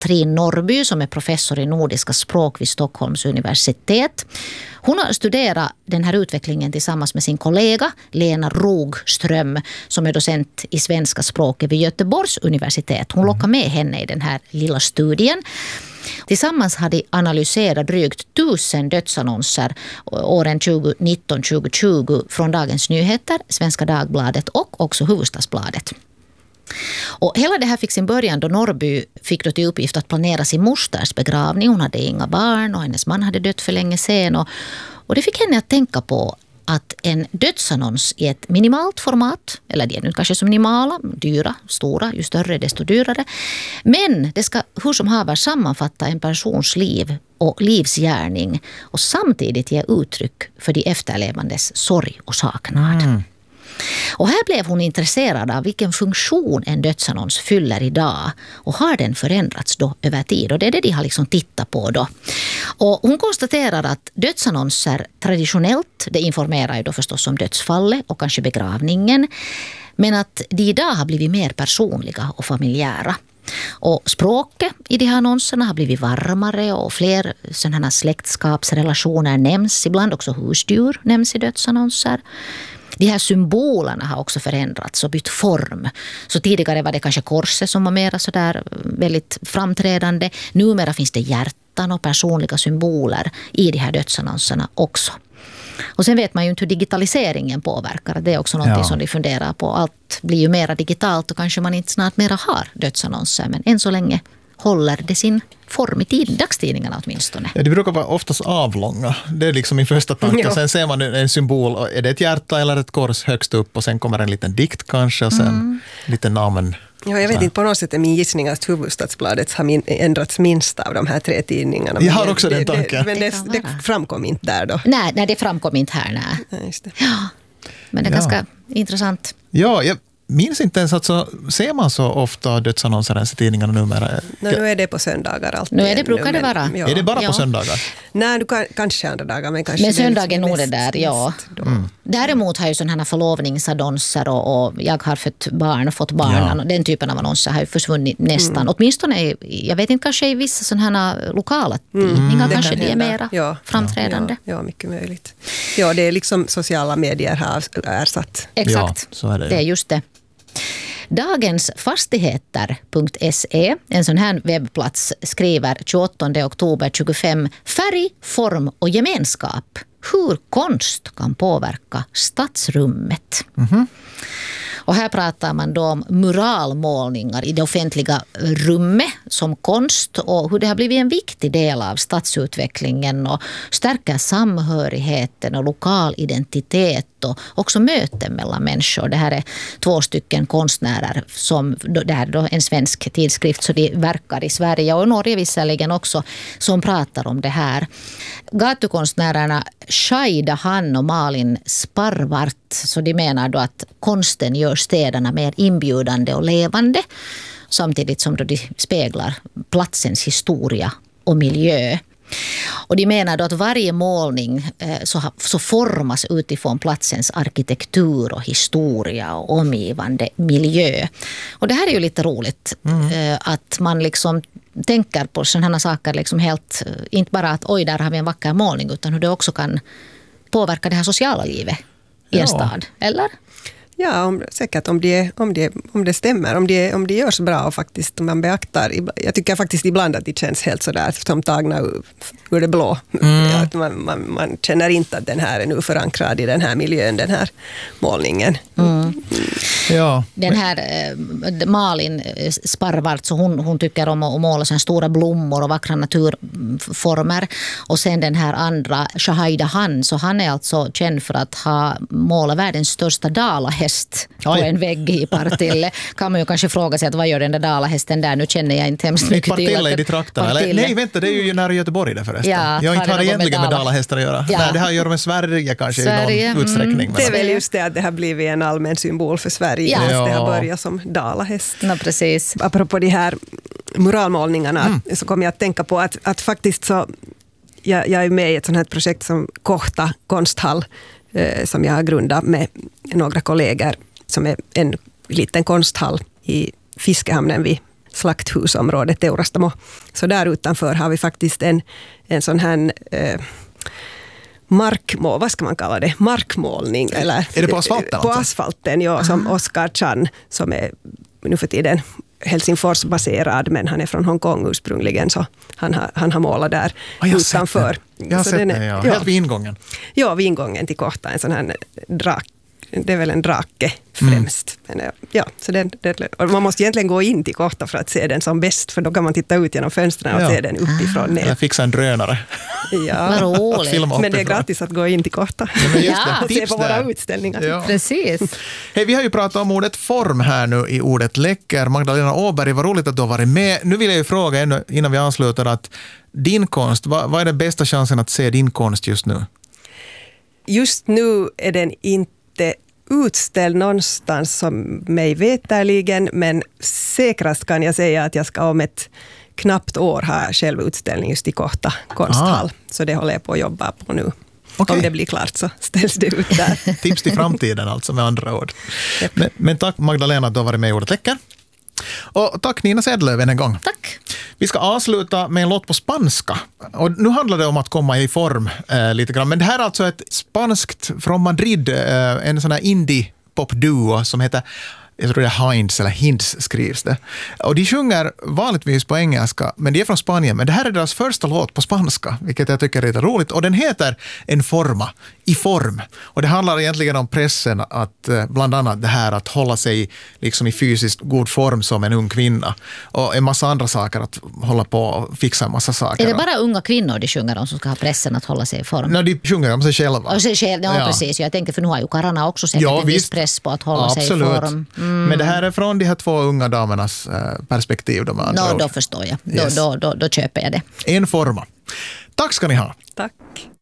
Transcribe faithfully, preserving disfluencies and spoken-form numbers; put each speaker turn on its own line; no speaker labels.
Katrin Norrby som är professor i nordiska språk vid Stockholms universitet. Hon har studerat den här utvecklingen tillsammans med sin kollega Lena Rogström som är docent i svenska språket vid Göteborgs universitet. Hon lockar med henne i den här lilla studien. Tillsammans har de analyserat drygt tusen dödsannonser åren tjugonitton till tjugotjugo från Dagens Nyheter, Svenska Dagbladet och också Hufvudstadsbladet. Och hela det här fick sin början då Norrby fick då till uppgift att planera sin mosters begravning. Hon hade inga barn och hennes man hade dött för länge sedan. Och, och det fick henne att tänka på att en dödsannons i ett minimalt format, eller det är nu kanske så minimala, dyra, stora, ju större desto dyrare. Men det ska hur som haver sammanfatta en persons liv och livsgärning och samtidigt ge uttryck för de efterlevandes sorg och saknad. Mm. Och här blev hon intresserad av vilken funktion en dödsannons fyller idag och har den förändrats då över tid, och det är det de har liksom tittat på då. Och hon konstaterar att dödsannonser traditionellt, det informerar ju då förstås om dödsfallet och kanske begravningen, men att de idag har blivit mer personliga och familjära. Och språket i de här annonserna har blivit varmare och fler sådana släktskapsrelationer nämns, ibland också husdjur nämns i dödsannonser. De här symbolerna har också förändrats och bytt form. Så tidigare var det kanske korset som var mer så där väldigt framträdande. Numera finns det hjärtan och personliga symboler i de här dödsannonserna också. Och sen vet man ju inte hur digitaliseringen påverkar. Det är också något ja. som de funderar på. Allt blir ju mera digitalt och kanske man inte snart mera har dödsannonser. Men än så länge håller det sin form i tid, dagstidningarna åtminstone.
Ja, det brukar vara oftast avlånga. Det är liksom min första tanke. Ja. Sen ser man en symbol. Är det ett hjärta eller ett kors högst upp? Och sen kommer en liten dikt kanske. Och sen mm. lite namn.
Ja, jag vet inte, på något sätt är min gissning att Hufvudstadsbladet har min, ändrats minst av de här tre tidningarna.
Jag har också det, den tanken.
Det, men det, det, det framkom inte där då.
Nej, nej det framkom inte här. Nej.
Nej, just det.
Ja, men det är ja. ganska intressant.
Ja, jag minns inte ens att så ser man så ofta dödsannonser ens i tidningarna numera.
No, nu är det på söndagar alltid.
Nu är det, brukar det vara.
Ja. Är det bara
ja.
på söndagar?
Nej, du kan, kanske andra dagar. Men, kanske
men söndagen är nog det
mest,
där, ja.
Mm.
Däremot har ju sådana här förlovningsannonser och, och jag har fått barn och fått barn. Ja. Den typen av annonser har ju försvunnit nästan. Mm. Åtminstone, jag vet inte, kanske i vissa sådana här lokala tidningar mm. kanske det är mera ja. framträdande.
Ja. ja, mycket möjligt. Ja, det är liksom sociala medier har ersatt.
Exakt,
ja, så är det.
Det är just det. Dagensfastigheter punkt se, en sån här webbplats, skriver tjugoåttonde oktober tjugofem färg, form och gemenskap. Hur konst kan påverka stadsrummet. Mm-hmm. Och här pratar man då om muralmålningar i det offentliga rummet som konst och hur det har blivit en viktig del av stadsutvecklingen och stärker samhörigheten och lokal identitet och också möten mellan människor. Det här är två stycken konstnärer som, det här är då en svensk tidskrift så de verkar i Sverige och Norge visserligen också, som pratar om det här. Gatukonstnärerna Shaida Han och Malin Sparvart, så de menar då att konsten gör städerna mer inbjudande och levande samtidigt som då de speglar platsens historia och miljö. Och de menar då att varje målning eh, så, så formas utifrån platsens arkitektur och historia och omgivande miljö. Och det här är ju lite roligt mm. eh, att man liksom tänker på sådana saker liksom helt, inte bara att oj där har vi en vacker målning utan hur det också kan påverka det här sociala livet i en ja. stad, eller?
Ja, om, säkert om det, om, det, om det stämmer, om det, om det görs bra och faktiskt man beaktar. Jag tycker faktiskt ibland att det känns helt sådär som tagna ur, ur det blå. Mm. Att man, man, man känner inte att den här är nu förankrad i den här miljön, den här målningen. Mm. Mm.
Ja.
Den här äh, Malin Sparvart, så hon, hon tycker om att måla såna stora blommor och vackra naturformer. Och sen den här andra, Shaida Han, så han är alltså känd för att ha målat världens största dalahäst på en vägg i Partille. Kan man ju kanske fråga sig att vad gör den där dalahästen där? Nu känner jag inte hemskt mycket till.
Partille är ditt trakterna. Nej, vänta, det är ju nära Göteborg där förresten.
Ja,
jag inte har egentligen med dalahästar att göra. Ja. Nej, det har att göra med Sverige kanske Sverige. i någon utsträckning.
Mm. Det är väl just det att det har blivit en allmän symbol för Sverige. Ja. Ja. Det har börjat som dalahäst.
Ja, precis.
Apropå de här muralmålningarna mm. så kommer jag att tänka på att, att faktiskt så jag, jag är med i ett sånt här projekt som Kohta konsthall eh, som jag har grundat med några kollegor som är en liten konsthall i Fiskehamnen vid slakthusområde Teurastamo. Så där utanför har vi faktiskt en, en sån här eh, markmål, vad ska man kalla det? Markmålning. Eller,
är det på asfalten?
På asfalten, ja. Som
Aha.
Oskar Chan, som är nu för tiden Helsingfors-baserad, men han är från Hongkong ursprungligen, så han har, han har målat där
ah, jag
utanför.
Jag har
så
sett
den
det,
är,
ja.
ja.
Helt vid ingången.
Ja, vid ingången till Kohta, en sån här drak. Det är väl en drake främst. Mm. Men, ja, så den, den, och man måste egentligen gå in till Kohta för att se den som bäst, för då kan man titta ut genom fönstren och
ja.
se den uppifrån ner.
Eller fixa en drönare.
Ja.
Vad roligt.
Men det är gratis att gå in till Kohta.
Ja, men just
Ja.
det.
och se
Tips
på våra
där.
utställningar.
Ja.
Precis.
Hej, vi har ju pratat om ordet form här nu i ordet läcker. Magdalena Åberg, vad roligt att du har varit med. Nu vill jag ju fråga ännu, innan vi ansluter, att din konst, vad, vad är den bästa chansen att se din konst just nu?
Just nu är den inte utställd någonstans som mig veterligen, men säkrast kan jag säga att jag ska om ett knappt år ha själv utställning just i Kohta konsthall.
Ah.
Så det håller jag på att jobba på nu.
Okay.
Om det blir klart så ställs det ut där.
Tips till framtiden alltså, med andra ord. Men, men tack Magdalena att du har varit med i ordet läcker. Och tack Nina Sedlöv en gång.
Tack.
Vi ska avsluta med en låt på spanska. Och nu handlar det om att komma i form eh, lite grann. Men det här är alltså ett spanskt från Madrid, eh, en sån här indie-pop-duo som heter, jag tror det är Hinds eller Hinds skrivs det. Och de sjunger vanligtvis på engelska, men de är från Spanien. Men det här är deras första låt på spanska, vilket jag tycker är lite roligt. Och den heter En forma, i form. Och det handlar egentligen om pressen att bland annat det här att hålla sig liksom i fysiskt god form som en ung kvinna. Och en massa andra saker, att hålla på och fixa en massa saker.
Är det bara unga kvinnor de sjunger om som ska ha pressen att hålla sig i form?
Nej, de sjunger om sig själva.
Och sig själv, ja,
Ja.
precis. Jag tänker, för nu har ju karlarna också säkert
Ja,
en viss
visst.
press på att hålla sig i
Absolut.
form. Mm.
Men det här är från de här två unga damernas eh, perspektiv. De andra
No,
ord.
då förstår jag. Då,
Yes.
då, då, då köper jag det.
En forma. Tack ska ni ha.
Tack.